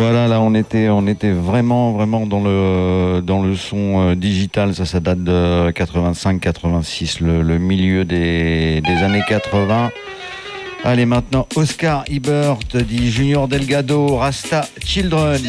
Voilà, là on était vraiment dans le son digital. Ça date de 85-86, le milieu des années 80. Allez, maintenant Oscar Ebert dit Junior Delgado, Rasta Children.